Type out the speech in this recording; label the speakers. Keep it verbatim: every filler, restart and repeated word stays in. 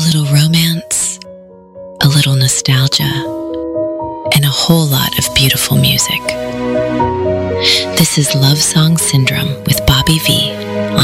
Speaker 1: little romance, a little nostalgia, and a whole lot of beautiful music. This is Love Song Syndrome with Bobby V on